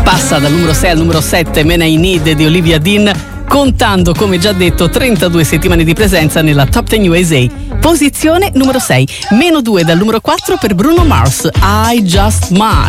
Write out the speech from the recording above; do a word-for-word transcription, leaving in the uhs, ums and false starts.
Passa dal numero sei al numero sette Man I Need di Olivia Dean, contando, come già detto, trentadue settimane di presenza nella Top dieci U S A. Posizione numero sei, meno due dal numero quattro per Bruno Mars, I Just Might.